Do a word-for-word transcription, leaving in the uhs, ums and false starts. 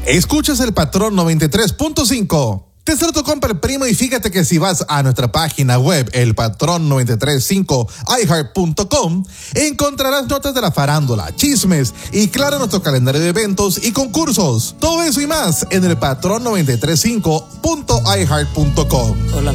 Escuchas el Patrón noventa y tres punto cinco. Te saludo tu compa el primo y fíjate que si vas a nuestra página web, el patrón noventa y tres punto cinco i heart punto com, encontrarás notas de la farándula, chismes y claro nuestro calendario de eventos y concursos. Todo eso y más en el patrón noventa y tres punto cinco punto i heart punto com. Hola,